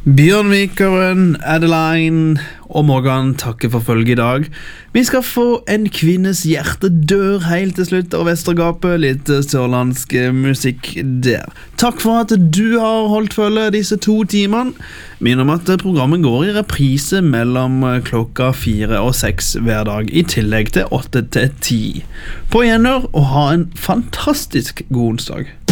Bjørnvikeren, Adeline og Morgan takker for følge i dag. Vi skal få En kvinnes hjerte dør helt til slutt av Vestergapet, litt sørlandsk musikk der. Takk for at du har holdt følge disse 2 timene. Minn om at programmet går i reprise mellom klokka 4 og 6 hver dag, i tillegg til 8 til 10. På gjenhør og ha en fantastisk god onsdag.